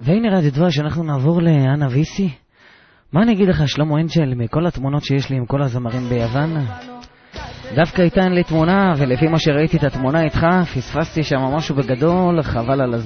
והנה רדיו דבש, אנחנו נעבור לאנה ויסי. מה אני אגיד לך, שלמה אנג'ל, מכל התמונות שיש לי עם כל הזמרים ביוון, דווקא איתה אין לי תמונה, ולפי מה שראיתי את התמונה איתך, פספסתי שם משהו בגדול, חבל על הזמן.